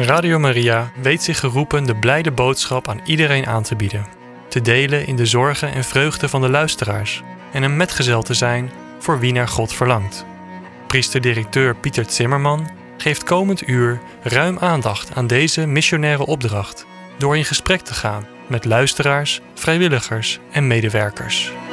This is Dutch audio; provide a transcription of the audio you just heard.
Radio Maria weet zich geroepen de blijde boodschap aan iedereen aan te bieden. Te delen in de zorgen en vreugde van de luisteraars en een metgezel te zijn voor wie naar God verlangt. Priester-directeur Pieter Zimmerman geeft komend uur ruim aandacht aan deze missionaire opdracht door in gesprek te gaan met luisteraars, vrijwilligers en medewerkers.